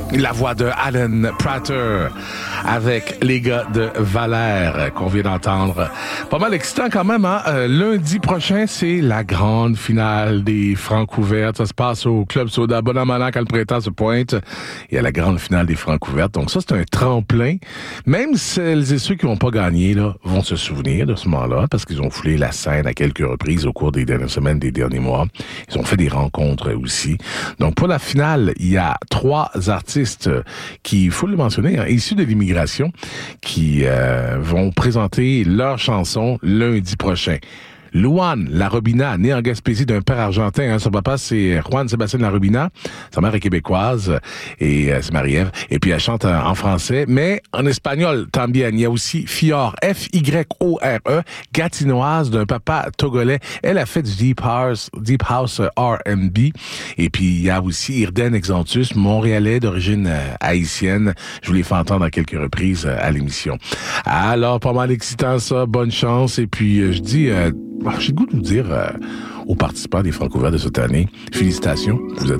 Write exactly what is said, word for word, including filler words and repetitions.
La voix de Alan Prater avec les gars de Valère qu'on vient d'entendre. Pas mal excitant quand même, hein? Euh, lundi prochain, c'est la grande finale des Francs ouvertes. Ça se passe au Club Soda. Bon an, mal an, quand le printemps se pointe. Il y a la grande finale des Francs ouvertes. Donc ça, c'est un tremplin. Même celles et ceux qui n'ont pas gagné là vont se souvenir de ce moment-là parce qu'ils ont foulé la scène à quelques reprises au cours des dernières semaines, des derniers mois. Ils ont fait des rencontres aussi. Donc pour la finale, il y a trois artistes qui, il faut le mentionner, hein, issus de l'immigration, qui euh, vont présenter leur chanson lundi prochain. Luan Larobina, née en Gaspésie d'un père argentin. Hein, son papa, c'est Juan Sébastien Larobina. Sa mère est québécoise et euh, c'est Marie-Ève. Et puis, elle chante en, en français, mais en espagnol, también. Il y a aussi Fior, F Y O R E, gatinoise d'un papa togolais. Elle a fait du Deep House, Deep House R and B. Et puis, il y a aussi Irden Exantus, montréalais d'origine euh, haïtienne. Je vous l'ai fait entendre à quelques reprises euh, à l'émission. Alors, pas mal excitant ça. Bonne chance. Et puis, euh, je dis... Euh, j'ai le goût de vous dire euh, aux participants des Francs ouverts de cette année, félicitations, vous êtes